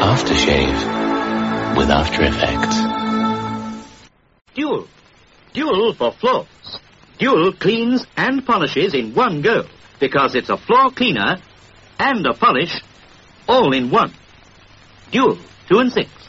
aftershave with After Effects. Dual. Dual for floors. Dual cleans and polishes in one go because it's a floor cleaner and a polish all in one. Dual 2 and 6.